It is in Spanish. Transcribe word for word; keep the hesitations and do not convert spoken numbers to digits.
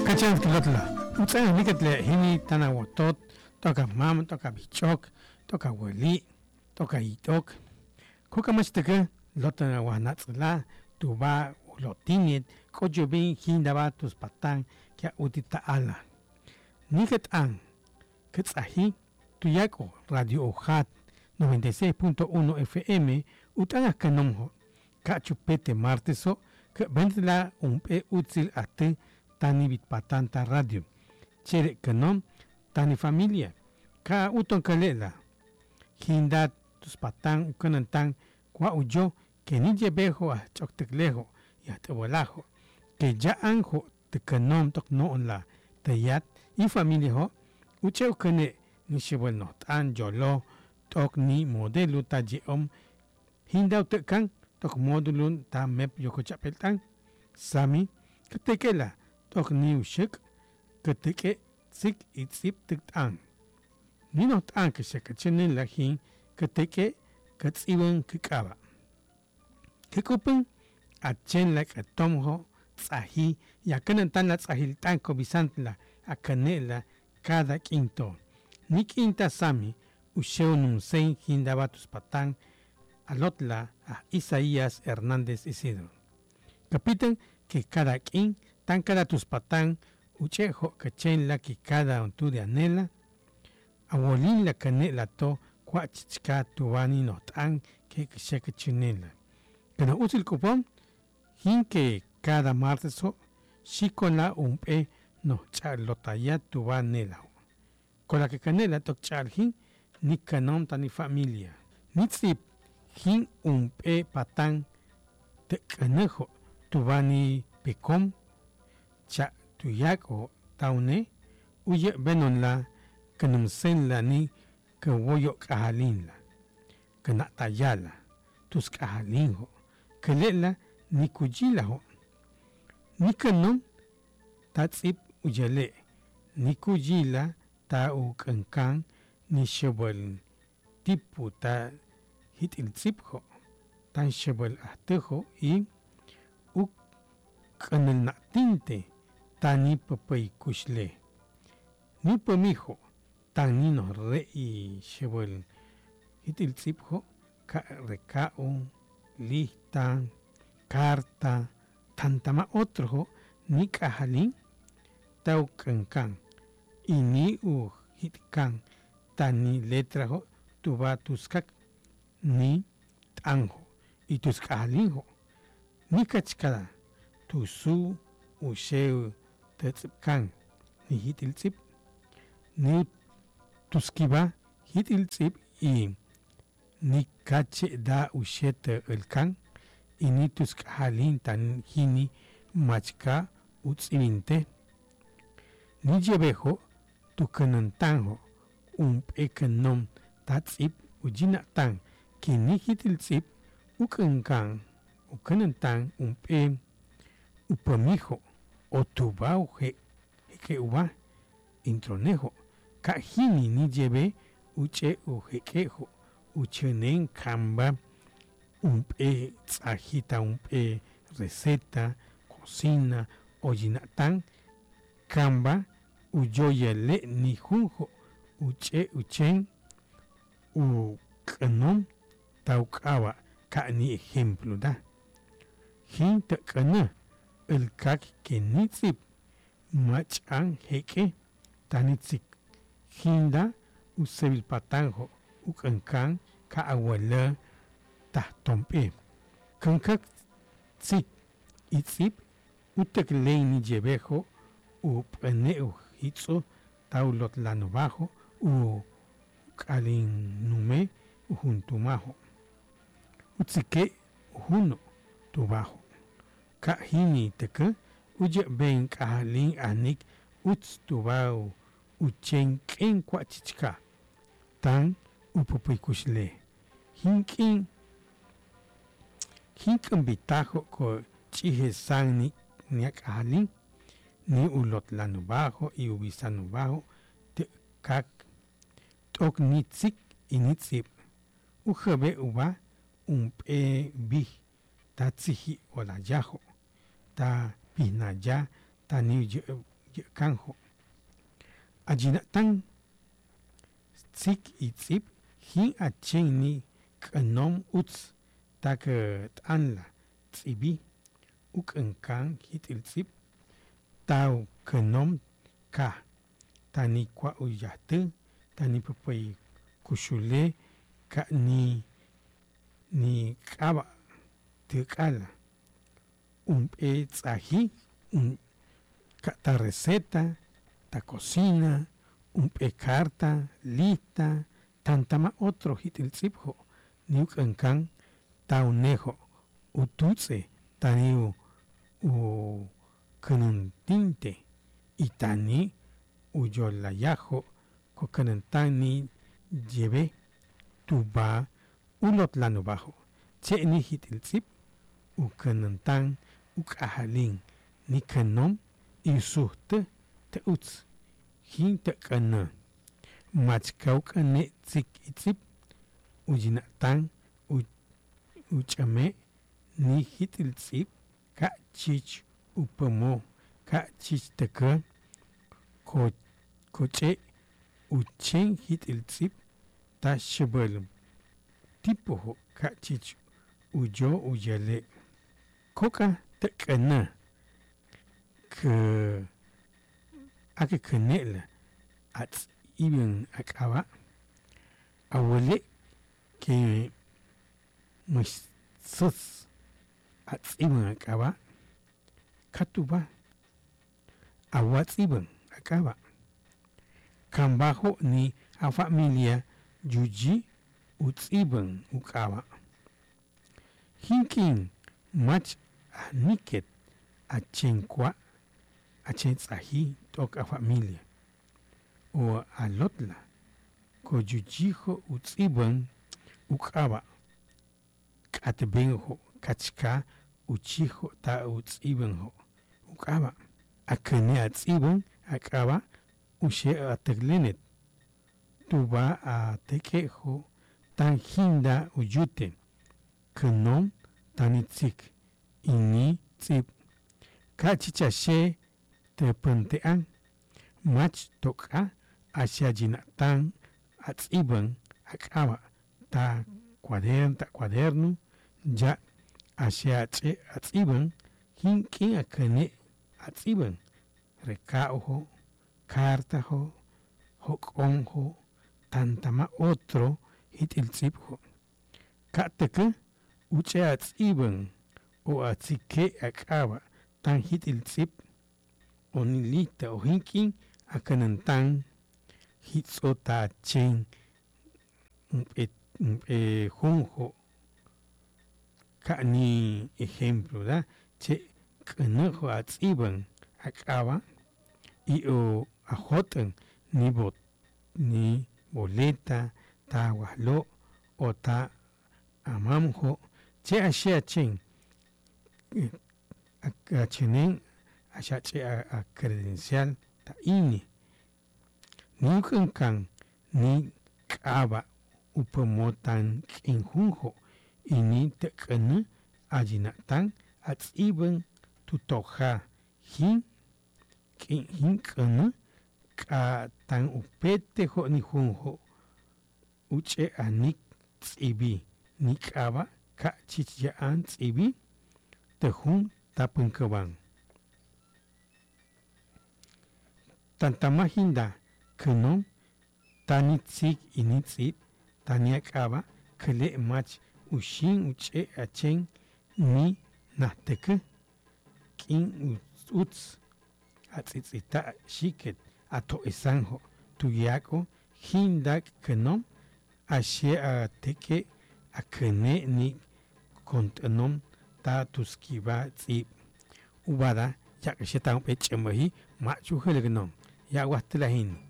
Kachan kilotla. Utsan nikatle hini tanawotot, toka mam, toka bichok, toka weli, toka itok. Kuka mashtaka lotana wanatsla, tuba lotinit, kojubin hindaba tus patang, kia utita ala. Niket an, ketsahi, tuyako radio ojat noventa y seis punto uno F M, utana kanomho, kachupete marteso, que ventla un pe utzil ate, tani bitpatanta radio. Chere kanom, tani familia, ka uton kalela. Hindat tus patang ukanantang, kwa ujo, que ni jebejo a chokteklejo, y a tebolajo, que ya anjo te kanom tok no on la, tayat, y familia ho, ucheo kene, ni shebel no tan jolo, tok ni modelu ta jeom, hindau tekan, tok modulun ta mep yoko chapeltang, sami, ketekela, tok ni ushek, keteke, sik itzip tektang. Ni no tan que se kachenen la hin, keteke, katsiwen kikaba. Kikupen, achen la katomho, tsahi, ya kenan la tsahil tan kobisantla, a canela, cada quinto. Ni quinta sami, usheo nun sen hindabatus patán, alotla a Isaías Hernández Isidro. Capiten que cada quin, tan cada tus patán, uchejo cachenla que cada ontu de anela, abolin la canela to, cuachichka tubani notan, que que chinela. Que no usil cupón, hin que cada martes o, shikola un pe, no charlotaya tubanela. Con la que canela tok charhin, ni canom tani familia. Ni tzip, hin un pe patán, te canejo, tubani pecom, cha tuyak o taune, uye benon la, canum sen la ni, que woyo kahalin la, que natayala, tus kahalin ho, que lela ni kujila ho, ni canom, tatzip ujale, ni kujila, ta u kankan, ni shebel tipu ta hit il zipho, tan shebel ahtejo y u kanel na tinte, ta ni papay kushle. Ni pamijo, tan ni no re y shebel hit il zipho, ka recao, lista, carta, tantama otro, ni kahalin, ta u kankan. Y ni u hitkan tani letrajo tuba tuskak ni tanjo y tuskalinjo ni kachkada tusu usheu tetzkan ni hitilzip ni tuskiba hitilzip y ni kache da ushete elkan y ni tuskalin tan hini machka utziminte ni jebejo tu canantanjo, un pecanom tatzip, ujina tan, que ni hitil zip, ucancan, ucanantan, un pe, upamijo, o tubao je, que uva, intronejo, cajini ni lleve, uche ujequejo, uchenen camba, un pe, tzajita, un pe, receta, cocina, ojinatan, camba, uyoyele ni junjo, uche uchen, u canon, taucaba, ca ni ejemplo da. Jinta cana, el cac que nitzip, machan jeque, tanitzik, jinda, usebil patanjo, ucancan, ca abuela, tahtompe. Cancak zik, itzip, utek leini jebejo, u preneu hitso taulot lano bajo u kalin nume u juntumajo utsike uhuno tu bajo ka hini teke uje ben kalin anik uts tu bau uchen ken kwachichka tan upupikushle hinkin hinkin bitajo ko chihe sangni nyak alin ni ulot lano bajo y ubisano bajo te kak tok nitzik y nitzip ujabe uba un pe bi ta tsihi o la yajo ta pinaya ta ni yekanjo ajinatan tzik y tzip jin achen ni k'anom utz tak t'anla tz'ibi uk'änkan jitil tzip taw k'anom kaj tani kwa uyajtä tani päpä' kuxulej ka' ni ni k'ab'a' täk'ala ump'ee tz'ajij ka' ta receta ta cocina ump'ee carta lista tantama' otro jitil tz'iib'jo' ni uk'änkan ta unejo' ututz'ej tani u ukänäntintaj y tanej uyolayajoo' kukänäntan ni llebej tub'aj ulotlan ub'ajoo' tzye'nej jitil tz'iib' ukänäntan uk'ajalin ni k'anom y sujtäj tä utz jin täk'änä mach ka' uk'äne' tzik y tz'iib' uyina'tan uch'äme' ni jitil tz'iib' ka' chich upämoj ka' chich täkä ko koche' uchen jitil tz'iib' ta xäb'äl tipojoo' ka' chich uyo uya'le' kok'a täk'änä kä akäkäne'lä a tz'iibän ak'ab'a' awänle' que mäx säs a tz'iibän ak'ab'a' ka' tub'aj awa tz'iibän ak'ab'a' kanb'ajoo' ni afamilia yuyi' utz'iibän uk'ab'a' jink'in mach ajniket a chen kwa a chen tz'ajij t'ok afamilia o alotla koyuyijoo' utz'iibän uk'ab'a' k'atb'enjoo' kachka' uchijoo' ta utz'iib'änjo' uk'ab'a' akäni' a tz'iibän ak'ab'a' uxe' atäklenet tub'aj a teke'joo' tan jinda uyute k'änom tani tzik y ni tz'iib' ka' chich a xe' täpänte'an mach tok'aj a xayina'tan a tz'iibän ak'ab'a' ta cuader ta cuaderno ya a xe'atz'e' a tz'iibän jink'in akäni' a tz'iibän reka'ojoo' cartajoo' jok'onjoo' tantama' otro jitil tz'iib'jo' ka' täkä utz'ej a tz'iibän o a tzike' ak'ab'a' tan jitil tz'iib' o ni lista o jink'in akänäntan jitz'oo ta chen junp'ee junp'ee junjo' ka' ni ejemplo da che' k'änäjoo' a tz'iibän ak'ab'a' y o ajot'än ni bot ni boleta ta wajlo' o ta amamjo' che' a xe' a chen a chenen a xa'tz'e' a credencial ta I N E ni uk'änkan ni k'ab'a' upämoj tan k'in junjo' y ni täk'änä ayina'tan a tz'iibän tutojaj jin k'in jink'änä k'a tan upeetejoo' ni junjo' utz'ej ajnik tz'iib'i ni k'ab'a' ka' chich ya'an tz'iib'i täjun ta pänkäb'an tantamaj jinda k'änom tani tzik y ni tz'iib' tani ak'ab'a' käle' mach uxin utz'ej a chen ni najtäkä k'in utz a tz'itz'ita' xi'ket a to'esanjo' tuyak'oo' jinda k'änom a xe' a teke' akäne' ni kont'änom ta tuskib'aj tz'iib' ub'adaj ya xe' ta junp'ee ch'ämbäjij ma' chujälä känom ya wajtälajij.